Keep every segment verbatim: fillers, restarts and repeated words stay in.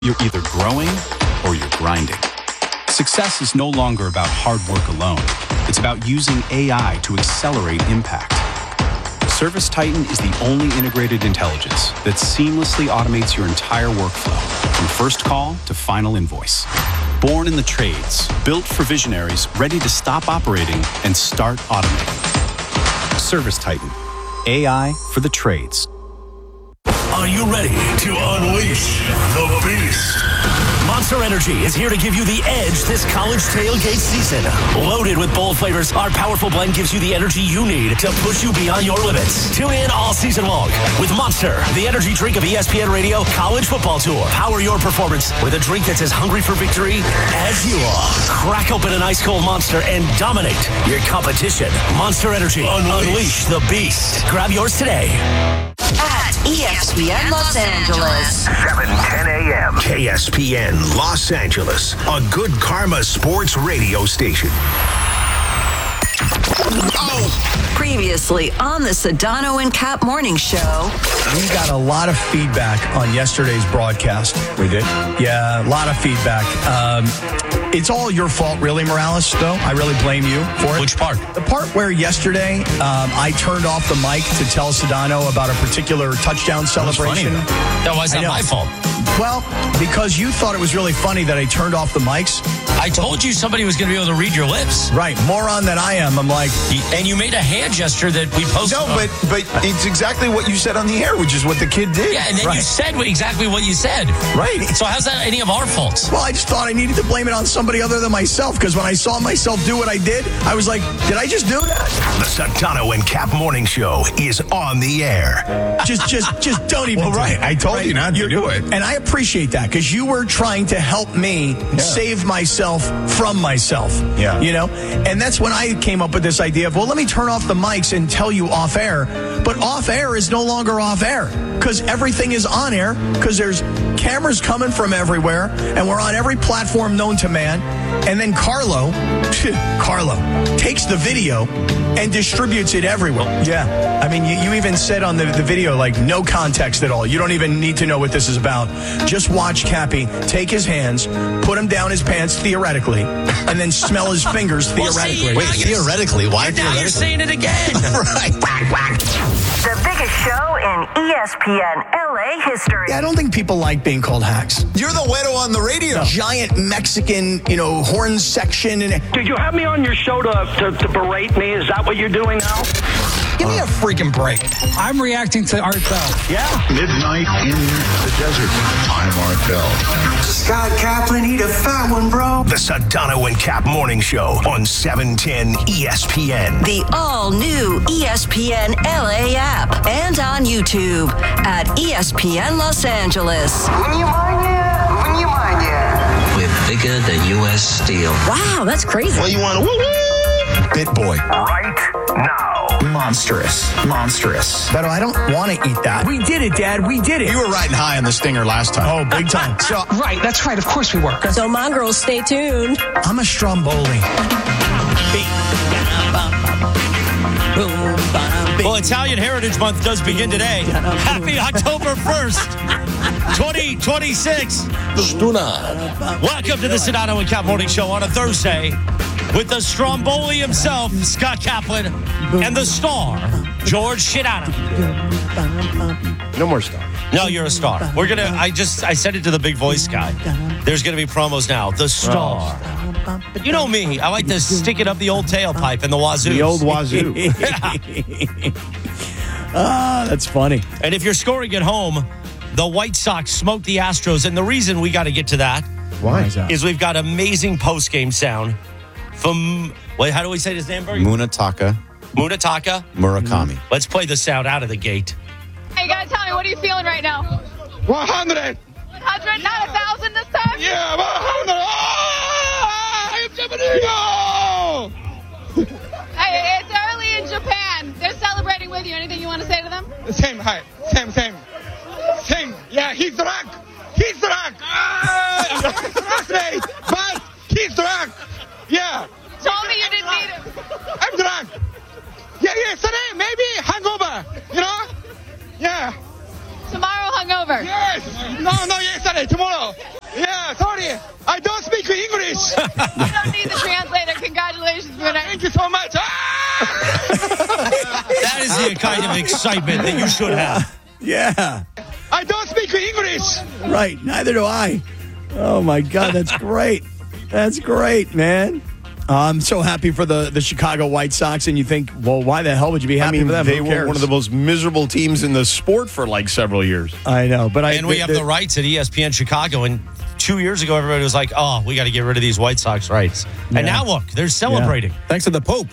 You're either growing or you're grinding. Success is no longer about hard work alone. It's about using A I to accelerate impact. ServiceTitan is the only integrated intelligence that seamlessly automates your entire workflow, from first call to final invoice. Born in the trades, built for visionaries ready to stop operating and start automating. ServiceTitan, A I for the trades. Are you ready to unleash the beast? Monster Energy is here to give you the edge this college tailgate season. Loaded with bold flavors, our powerful blend gives you the energy you need to push you beyond your limits. Tune in all season long with Monster, the energy drink of E S P N Radio College Football Tour. Power your performance with a drink that's as hungry for victory as you are. Crack open an ice cold Monster and dominate your competition. Monster Energy. Unleash, Unleash the beast. Grab yours today. At E S P N Los Angeles. seven ten a.m. K S P N Los Angeles, a Good Karma Sports radio station. Oh. Previously on the Sedano and Cap Morning Show. We got a lot of feedback on yesterday's broadcast. We did? Yeah, a lot of feedback. Um, it's all your fault, really, Morales, though. I really blame you for it. Which part? The part where yesterday um, I turned off the mic to tell Sedano about a particular touchdown celebration. That, that wasn't my fault. Well, because you thought it was really funny that I turned off the mics. I told you somebody was going to be able to read your lips. Right, moron that I am. I'm like... And you made a hand gesture that we posted. No, but but it's exactly what you said on the air, which is what the kid did. Yeah, and then right. you said exactly what you said. Right. So how's that any of our faults? Well, I just thought I needed to blame it on somebody other than myself, because when I saw myself do what I did, I was like, did I just do that? The Sedano and Cap Morning Show is on the air. Just, just, just don't even. Well, right. I told right? you not to You're, do it. And I appreciate that, because you were trying to help me yeah. save myself from myself. Yeah. You know? And that's when I came up with this idea of, well, let me turn off the mics and tell you off air. But off air is no longer off air, because everything is on air, because there's cameras coming from everywhere, and we're on every platform known to man. And then Carlo, Carlo, takes the video and distributes it everywhere. Yeah. I mean, you, you even said on the, the video, like, no context at all. You don't even need to know what this is about. Just watch Cappy take his hands, put him down his pants, theoretically, and then smell his fingers, theoretically. Well, see, Wait, theoretically? Why you're, theoretically? Now you're saying it again. Right. Whack, whack. The biggest show in E S P N L A history. Yeah, I don't think people like being called hacks. You're the widow on the radio. No. Giant Mexican, you know, horn section. And Did you have me on your show to, to, to berate me? Is that what you're doing now? give me a freaking break. I'm reacting to Art Bell. Yeah. Midnight in the desert. I'm Art Bell. Scott Kaplan, he a fat one, bro. The Sedano and Cap Morning Show on seven ten E S P N. The all-new E S P N L A app and on YouTube at E S P N Los Angeles. When you mind ya, when you mind ya. We're bigger than U S Steel. Wow, that's crazy. Well, you want to woo-woo? Bit boy. Right now. Monstrous. Monstrous. But I don't want to eat that. We did it, Dad. We did it. You were riding high on the stinger last time. Oh, big time. So, Right, that's right. Of course we were. So, mongrels, stay tuned. I'm a Stromboli. Well, Italian Heritage Month does begin today. Happy October first, twenty twenty-six. Stuna. Welcome to the Sedano and Cap Morning Show on a Thursday with the Stromboli himself, Scott Kaplan, and the star, George Shidano. No more stuff. No, you're a star. We're going to, I just, I said it to the big voice guy. There's going to be promos now. The star. You know me. I like to stick it up the old tailpipe and the wazoo. The old wazoo. Ah, that's funny. And if you're scoring at home, the White Sox smoked the Astros. And the reason we got to get to that Why? is we've got amazing post-game sound from, wait, how do we say his name, Berg? Munataka Munataka Murakami. Let's play the sound out of the gate. Hey, you gotta tell me, what are you feeling right now? one hundred. one hundred, not a thousand this time? Yeah, one hundred. Oh, it's Japanese. Hey, it's early in Japan. They're celebrating with you. Anything you want to say to them? Same, hi. Same, same. Same. Yeah, he's drunk. He's drunk. Ah, frustrated, but he's drunk. Yeah. Told me you didn't need him. I'm drunk. Yeah, yesterday, maybe hangover. You know? Yeah. Tomorrow hungover. Yes. No, no, yesterday, tomorrow. don't need the translator. Congratulations, winner. Thank you so much. That is the kind of excitement that you should have. Yeah. I don't speak English. Right. Neither do I. Oh, my God. That's great. That's great, man. I'm so happy for the, the Chicago White Sox, and you think, well, why the hell would you be happy I mean, for them? they Who were cares? one of the most miserable teams in the sport for like several years. I know, but I And we the, have the, the rights at E S P N Chicago. And two years ago, everybody was like, oh, we got to get rid of these White Sox rights. Yeah. And now look, they're celebrating. Thanks to the Pope.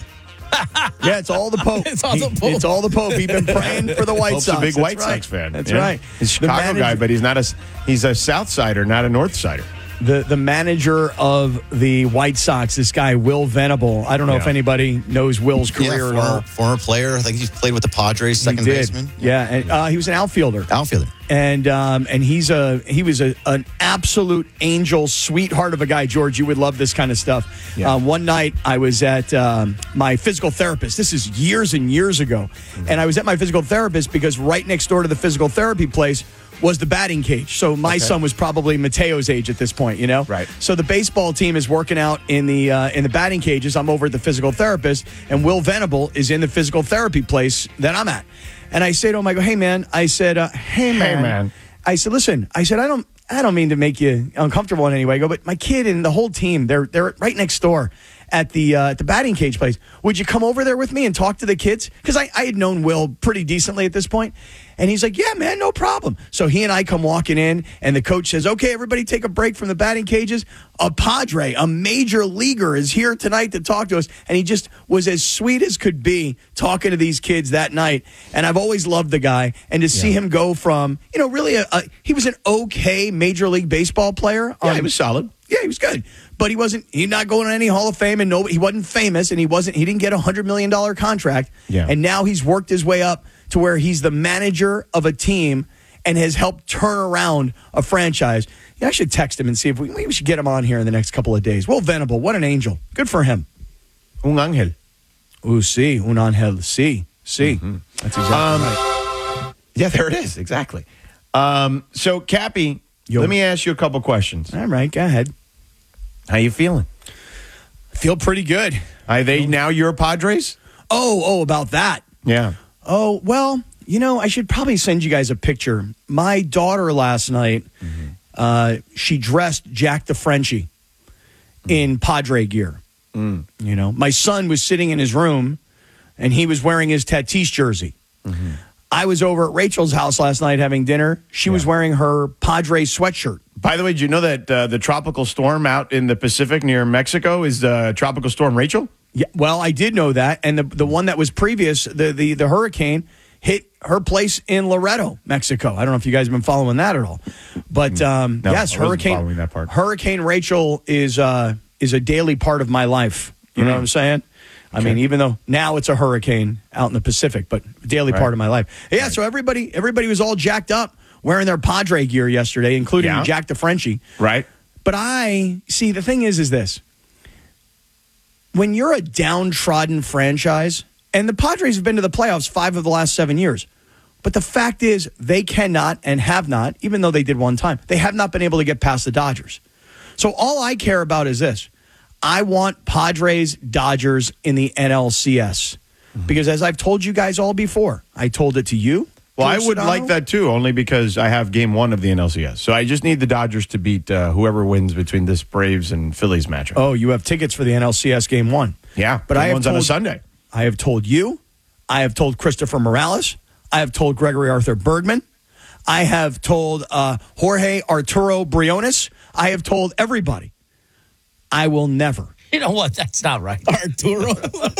Yeah, it's all the Pope. It's all the He- Pope. It's all the Pope. He's been praying for the White Pope's Sox. a big That's White right. Sox fan. That's Yeah. right. He's a The Chicago manager- guy, but he's not a he's a South Sider, not a North Sider. The the manager of the White Sox, this guy Will Venable. I don't know Yeah. if anybody knows Will's career yeah, at former, all. former player. I think he's played with the Padres, second he did. baseman. Yeah, and uh, he was an outfielder. Outfielder. And um, and he's a he was a, an absolute angel, sweetheart of a guy, George. You would love this kind of stuff. Yeah. Uh, one night I was at um, my physical therapist. This is years and years ago, and I was at my physical therapist because right next door to the physical therapy place was the batting cage. So my Okay. son was probably Mateo's age at this point, you know? Right. So the baseball team is working out in the uh, in the batting cages. I'm over at the physical therapist, and Will Venable is in the physical therapy place that I'm at. And I say to him, I go, hey, man. I said, uh, hey, man. man. I said, listen, I said, I don't I don't mean to make you uncomfortable in any way. I go, but my kid and the whole team, they're they're right next door at the uh, at the batting cage place. Would you come over there with me and talk to the kids? Because I, I had known Will pretty decently at this point. And he's like, yeah, man, no problem. So he and I come walking in, and the coach says, okay, everybody take a break from the batting cages. A Padre, a major leaguer, is here tonight to talk to us. And he just was as sweet as could be talking to these kids that night. And I've always loved the guy. And to see him go from, you know, really, a, a, he was an okay Major League Baseball player. Yeah, Um, he was solid. Yeah, he was good, but he wasn't. He's not going to any Hall of Fame, and no, he wasn't famous, and he wasn't. He didn't get a hundred million dollar contract. Yeah. And now he's worked his way up to where he's the manager of a team and has helped turn around a franchise. Yeah, I should text him and see if we, we should get him on here in the next couple of days. Will Venable, what an angel! Good for him. Un ángel. Ooh, sí, un ángel, sí, sí. Mm-hmm. That's exactly Um, right. Yeah, there it is. Exactly. Um, so, Cappy, Yo. let me ask you a couple questions. All right, go ahead. How you feeling? Feel pretty good. Are they now your Padres? Oh, oh, about that. Yeah. Oh, well, you know, I should probably send you guys a picture. My daughter last night, Mm-hmm. uh, she dressed Jack the Frenchie in Padre gear. Mm. You know, my son was sitting in his room, and he was wearing his Tatis jersey. Mm-hmm. I was over at Rachel's house last night having dinner. She was wearing her Padre sweatshirt. By the way, did you know that uh, the tropical storm out in the Pacific near Mexico is uh, Tropical Storm Rachel? Yeah, well, I did know that, and the the one that was previous, the the the hurricane hit her place in Loreto, Mexico. I don't know if you guys have been following that at all, but um, No, yes, I wasn't Hurricane following that part. Hurricane Rachel is uh, is a daily part of my life. You know Mm. what I'm saying? I mean, even though now it's a hurricane out in the Pacific, but a daily Right. part of my life. Yeah, so everybody everybody was all jacked up wearing their Padre gear yesterday, including Yeah. Jack the Frenchie. Right. But I see the thing is is this. When you're a downtrodden franchise, and the Padres have been to the playoffs five of the last seven years, but the fact is they cannot and have not, even though they did one time, they have not been able to get past the Dodgers. So all I care about is this. I want Padres, Dodgers in the N L C S. Because as I've told you guys all before, I told it to you. Well, I George would Sedano. like that too, only because I have game one of the N L C S. So I just need the Dodgers to beat uh, whoever wins between this Braves and Phillies matchup. Oh, you have tickets for the N L C S game one. Yeah, but game I have one's told, on a Sunday. I have told you. I have told Christopher Morales. I have told Gregory Arthur Bergman. I have told uh, Jorge Arturo Briones. I have told everybody. I will never. You know what? That's not right. Arturo.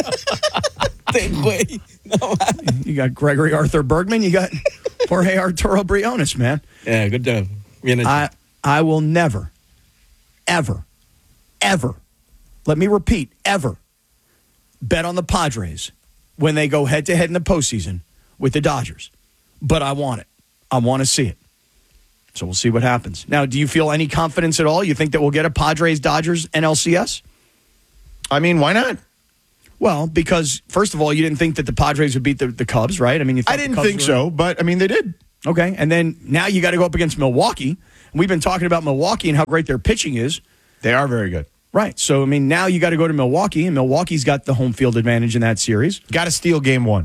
You got Gregory Arthur Bergman. You got Jorge Arturo Briones, man. Yeah, good job. Bien hecho. I, I will never, ever, ever, let me repeat, ever bet on the Padres when they go head-to-head in the postseason with the Dodgers. But I want it. I want to see it. So we'll see what happens. Now, do you feel any confidence at all? You think that we'll get a Padres-Dodgers N L C S? I mean, why not? Well, because, first of all, you didn't think that the Padres would beat the, the Cubs, right? I mean, you thought I the didn't Cubs think were- so, but I mean, they did. Okay, and then now you got to go up against Milwaukee. We've been talking about Milwaukee and how great their pitching is. They are very good. Right. So, I mean, now you got to go to Milwaukee, and Milwaukee's got the home field advantage in that series. Got to steal game one.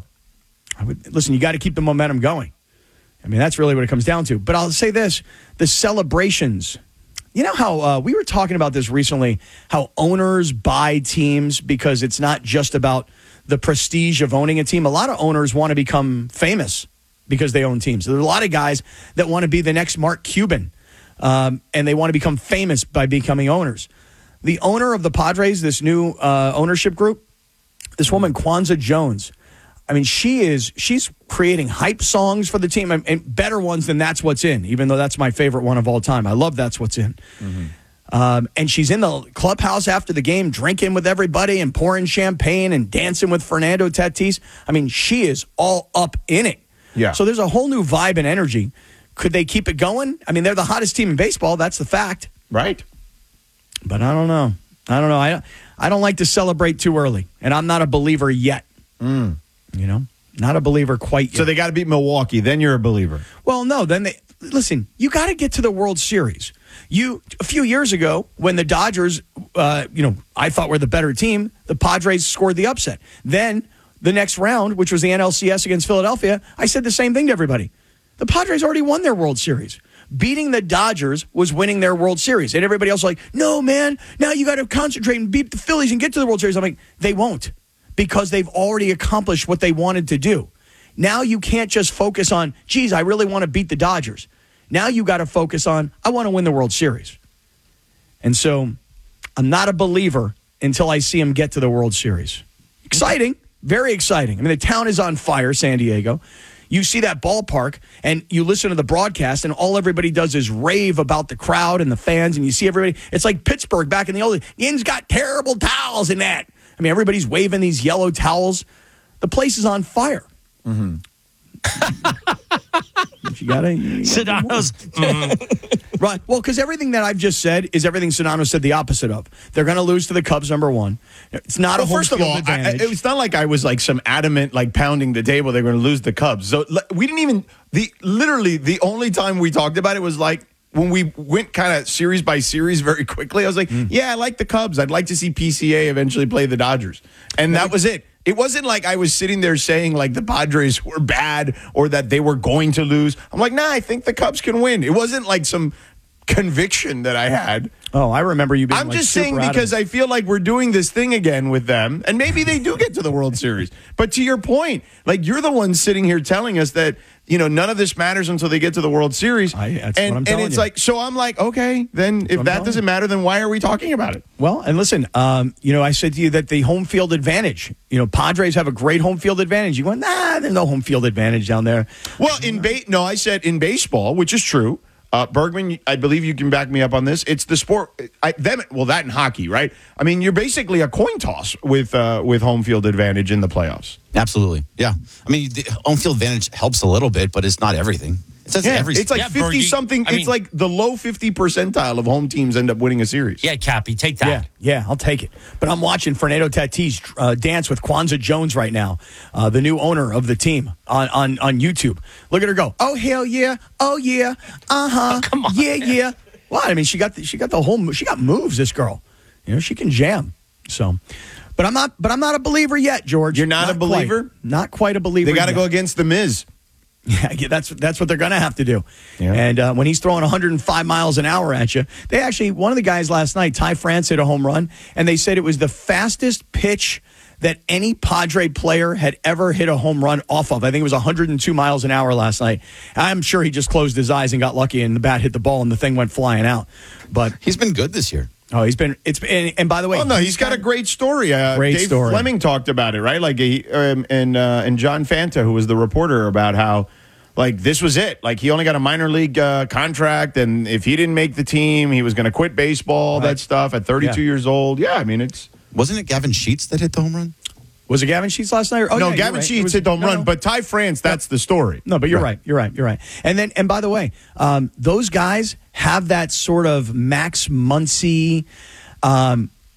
I would, listen, you got to keep the momentum going. I mean, that's really what it comes down to. But I'll say this, the celebrations. You know how uh, we were talking about this recently, how owners buy teams because it's not just about the prestige of owning a team. A lot of owners want to become famous because they own teams. There's a lot of guys that want to be the next Mark Cuban, um, and they want to become famous by becoming owners. The owner of the Padres, this new uh, ownership group, this woman, Kwanzaa Jones, I mean, she is, she's creating hype songs for the team and, and better ones than That's What's In, even though that's my favorite one of all time. I love That's What's In. Mm-hmm. Um, and she's in the clubhouse after the game, drinking with everybody and pouring champagne and dancing with Fernando Tatis. I mean, she is all up in it. Yeah. So there's a whole new vibe and energy. Could they keep it going? I mean, they're the hottest team in baseball. That's the fact. Right. But I don't know. I don't know. I, I don't like to celebrate too early, and I'm not a believer yet. Mm. You know, not a believer quite yet. So they got to beat Milwaukee. Then you're a believer. Well, no. Then they listen. You got to get to the World Series. You a few years ago when the Dodgers, uh, you know, I thought were the better team. The Padres scored the upset. Then the next round, which was the N L C S against Philadelphia, I said the same thing to everybody. The Padres already won their World Series. Beating the Dodgers was winning their World Series. And everybody else was like, no, man, now you got to concentrate and beat the Phillies and get to the World Series. I'm like, they won't, because they've already accomplished what they wanted to do. Now you can't just focus on, geez, I really want to beat the Dodgers. Now you got to focus on, I want to win the World Series. And so I'm not a believer until I see them get to the World Series. Exciting, very exciting. I mean, the town is on fire, San Diego. You see that ballpark, and you listen to the broadcast, and all everybody does is rave about the crowd and the fans, and you see everybody. It's like Pittsburgh back in the old days. Yin's got terrible towels in that. I mean, everybody's waving these yellow towels. The place is on fire. Mm-hmm. you gotta, you gotta Sedano's. Mm-hmm. Right. Well, because everything that I've just said is everything Sedano said the opposite of. They're going to lose to the Cubs, number one. It's not well, a home first of field all, advantage. I, it's not like I was like some adamant, like pounding the table. They're going to lose the Cubs. So we didn't even the literally the only time we talked about it was like when we went kind of series by series very quickly. I was like, mm. yeah, I like the Cubs. I'd like to see P C A eventually play the Dodgers, and that was it. It wasn't like I was sitting there saying like the Padres were bad or that they were going to lose. I'm like, nah, I think the Cubs can win. It wasn't like some conviction that I had. Oh, I remember you being I'm like just super saying because I feel like we're doing this thing again with them, and maybe they do get to the World Series. But to your point, like you're the one sitting here telling us that, you know, none of this matters until they get to the World Series. I, that's and what I'm and telling it's you. like, so I'm like, okay, then if that doesn't you. matter, then why are we talking about it? Well, and listen, um, you know, I said to you that the home field advantage, you know, Padres have a great home field advantage. You went, nah, there's no home field advantage down there. Well, in ba- no, I said in baseball, which is true. Uh, Bergman, I believe you can back me up on this. It's the sport. I, them, well, that and hockey, right? I mean, you're basically a coin toss with uh, with home field advantage in the playoffs. Absolutely, yeah. I mean, the home field advantage helps a little bit, but it's not everything. It says Yeah, every. it's like Yeah, fifty Bergie, something. I It's mean- like the low fifty percentile of home teams end up winning a series. Yeah, Cappy, take that. Yeah, yeah, I'll take it. But I'm watching Fernando Tatis uh, dance with Kwanzaa Jones right now, uh, the new owner of the team on, on, on YouTube. Look at her go. Oh, hell yeah. Oh, yeah. Uh-huh. Oh, come on, Yeah, man. yeah. Well, I mean, she got the, she got the whole, she got moves, this girl. You know, she can jam. So, but I'm not, but I'm not a believer yet, George. You're not a believer? Quite. Not quite a believer They got to yet. go against the Miz. Yeah, yeah, that's that's what they're going to have to do. Yeah. And uh, when he's throwing one hundred five miles an hour at you, they actually, one of the guys last night, Ty France, hit a home run, and they said it was the fastest pitch that any Padre player had ever hit a home run off of. I think it was one hundred two miles an hour last night. I'm sure he just closed his eyes and got lucky, and the bat hit the ball, and the thing went flying out. But He's been good this year. oh, he's been it's been, and, and by the way, Well, no, he's got a great story. Uh, Great Dave story. Fleming talked about it, right? Like, he, um, and uh, and John Fanta, who was the reporter, about how, like, this was it. Like, he only got a minor league uh, contract, and if he didn't make the team, he was going to quit baseball, Right. that stuff, at thirty-two Yeah. years old. Yeah, I mean, it's... Wasn't it Gavin Sheets that hit the home run? Was it Gavin Sheets last night? Oh, no, yeah, you're Gavin right. It Sheets was- hit the home no, run, no. but Ty France, that's the story. No, but you're right. You're right. You're right. And then, and by the way, um, those guys have that sort of Max Muncy, um,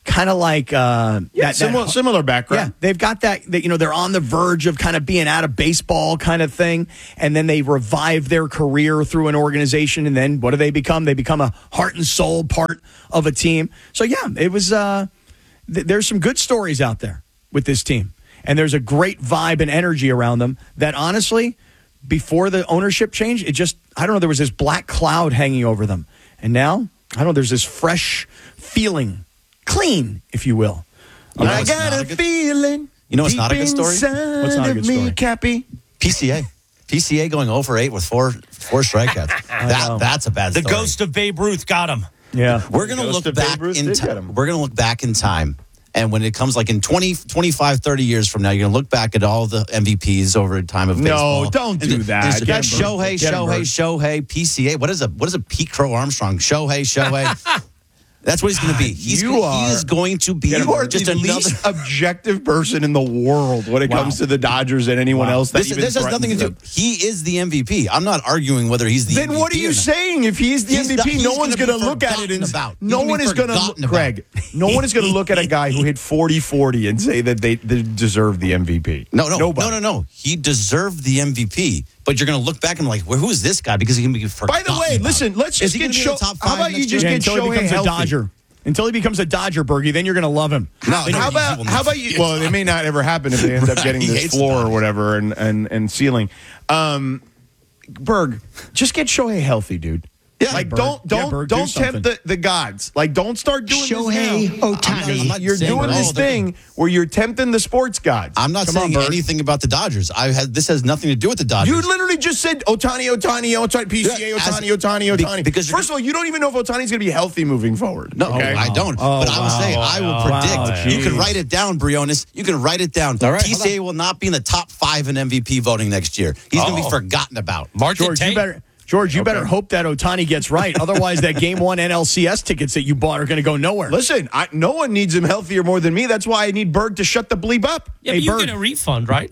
kind of like uh, Yeah, that, similar, that, similar background. Yeah, they've got that, that. You know, they're on the verge of kind of being out of baseball, kind of thing, and then they revive their career through an organization, and then what do they become? They become a heart and soul part of a team. So yeah, it was. Uh, th- there's some good stories out there with this team, and there's a great vibe and energy around them. That honestly, before the ownership change, it just I don't know. There was this black cloud hanging over them, and now I don't know. There's this fresh feeling. Clean, if you will. You know I what's got not a, a good- feeling. You know what's not a good story? Inside What's not a good of me, story? Cappy? P C A. P C A going over eight with four four strikeouts. that that's a bad The story. ghost of Babe Ruth got him. Yeah. We're going to Ghost look of Babe back Ruth in did get time. him. We're going to look back in time. And when it comes like in twenty, twenty-five, thirty years from now, you're going to look back at all the M V Ps over a time of No, baseball. don't And do th- that. there's- Get him, Shohei, Bert. Get him, Shohei, Bert. Shohei, P C A. What is a what is a Pete Crow Armstrong? Shohei, Shohei. That's what he's going to be. He's You he are- is going to be You are just the another. least objective person in the world when it Wow. comes to the Dodgers and anyone else that This, even this has threatens nothing to do. them. He is the M V P. I'm not arguing whether he's the Then M V P what are or you not. saying? If he's the He's M V P, not- no he's one's gonna going be to look at it forgotten and about. no He's gonna one be is going to forgotten about. Craig. No one is going to look at a guy who hit forty forty and say that they, they deserve the M V P. No, no, Nobody. no, no, no. He deserved the M V P. But you're going to look back and like, well, who is this guy? Because he can be By forgotten. the way, about. listen, let's Is just he get gonna be in show. the top How five about you next just year? get until he Shohei becomes healthy? a Dodger. Until he becomes a Dodger, Bergie, then you're going to love him. No, no, how he about will how not. about you? Well, it may not ever happen if they end up getting He this hates floor the or Dodgers. whatever and and and ceiling. Um, Berg, just get Shohei healthy, dude. Yeah, like Berg. don't Yeah, don't Berg, do don't tempt something. the, the gods. Like don't start doing Shohei this now. Ohtani. I'm not You're saying doing we're this all- thing where you're tempting the sports gods. I'm not Come on, saying Berg. anything about the Dodgers. I had this has nothing to do with the Dodgers. You literally just said Otani, Otani, Otani, P C A, Yeah, as- Otani, Otani, be- Otani. because you're First of all, you don't even know if Otani's going to be healthy moving forward. No, okay? I don't. Oh, but I will wow. say, I will Wow, predict. You can geez. write it down, Briones. You can write it down. All right, P C A will not be in the top five in M V P voting next year. He's going to Oh. be forgotten about. Mark George, you better. George, you better hope that Ohtani gets right. Otherwise, that Game One N L C S tickets that you bought are going to go nowhere. Listen, I, no one needs him healthier more than me. That's why I need Berg to shut the bleep up. Yeah, Hey, but you Berg. get a refund, right?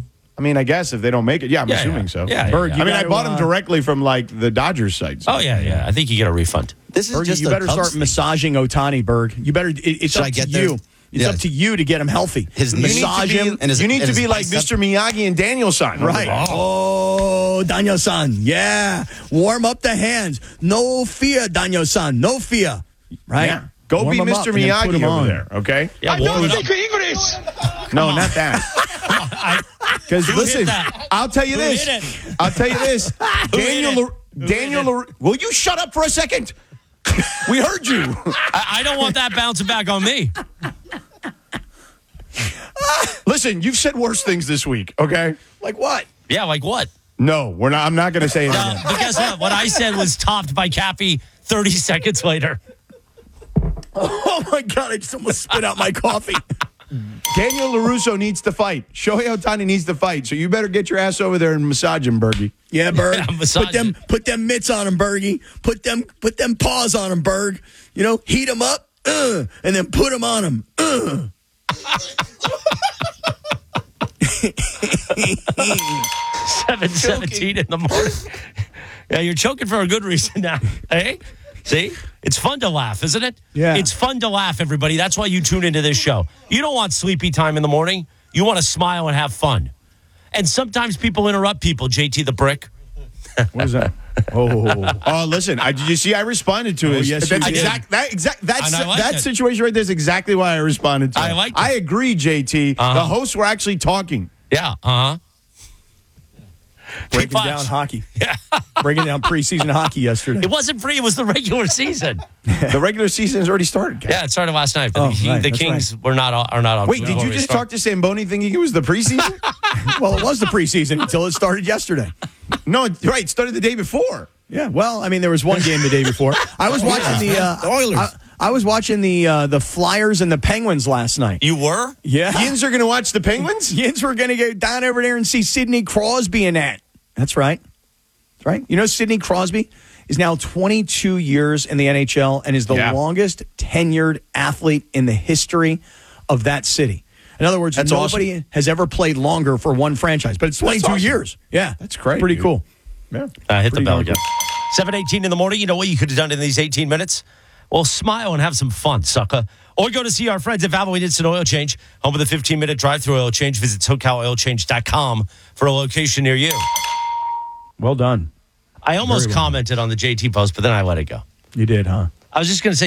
I mean, I guess if they don't make it, yeah, I'm Yeah, assuming yeah. so. Yeah, yeah, Berg, yeah. you I mean, I gotta, bought him uh, directly from like the Dodgers site. Oh yeah, yeah. I think you get a refund. This is Bergie, just you a better Cubs start thing. massaging Otani, Berg. You better. It, it's Should up I to get there? you. It's Yeah. up to you to get him healthy. His You need to massage be, him. and his- you need and to his be like bicep. Mister Miyagi and Daniel-san. Right. Oh, Daniel-san. Yeah. Warm up the hands. No fear, Daniel-san. No fear. Right? Yeah. Go Warm be him Mister up and then put Miyagi him over on. there, okay? Yeah, I warm don't it up. speak English. No, not that. I- Because Who hit listen, that? I'll tell you Who this. hit it? I'll tell you this. Daniel, hit it? Lar- Who Daniel, hit it? Lar- will you shut up for a second? We heard you. I, I don't want that bouncing back on me. Listen, you've said worse things this week, okay? Like what? Yeah, like what? No, we're not. I'm not going to say anything. Uh, but guess what? What I said was topped by Cappy thirty seconds later. Oh, my God. I just almost spit out my coffee. Daniel LaRusso needs to fight. Shohei Ohtani needs to fight. So you better get your ass over there and massage him, Bergie. Yeah, Berg. Yeah, massage put them, put them mitts on him, Bergie. Put them, put them paws on him, Berg. You know, heat him up, uh, and then put him on him. Uh. seven seventeen in the morning. Yeah, you're choking for a good reason now. Hey? See? It's fun to laugh, isn't it? Yeah. It's fun to laugh, everybody. That's why you tune into this show. You don't want sleepy time in the morning. You want to smile and have fun. And sometimes people interrupt people, J T the Brick. What is that? Oh, oh! Listen, I, did you see? I responded to it. yes, that's you did. exact. That exact. That's And I liked that it. situation right there is exactly why I responded to I it. liked I it. agree, J T. Uh-huh. The hosts were actually talking. Yeah, uh-huh. Breaking Keep down watch. hockey. Breaking down preseason hockey yesterday. It wasn't free. It was the regular season. The regular season has already started. Ken. Yeah, it started last night. But Oh, the, King- right, the that's Kings were not are not on. Wait, did you just talk to Samboni thinking it was the preseason? Well, it was the preseason until it started yesterday. No, right. It started the day before. Yeah, well, I mean, there was one game the day before. I was watching the, uh, The Oilers. I, I was watching the uh, the Flyers and the Penguins last night. You were? Yeah, Yins are going to watch the Penguins? Yins were going to go down over there and see Sidney Crosby in that. That's right. That's right. You know, Sidney Crosby is now twenty-two years in the N H L and is the Yeah. longest tenured athlete in the history of that city. In other words, That's nobody awesome. has ever played longer for one franchise, but it's That's twenty-two awesome. years. Yeah, That's great, Pretty dude. cool. Yeah. Uh, hit the Pretty bell darn again. seven eighteen in the morning. You know what you could have done in these eighteen minutes? Well, smile and have some fun, sucker. Or go to see our friends at Valvoline Instant Oil Change, home of the fifteen-minute drive-through oil change. Visit socal oil change dot com for a location near you. Well done. I almost Very well. commented on the J T post, but then I let it go. You did, huh? I was just going to say,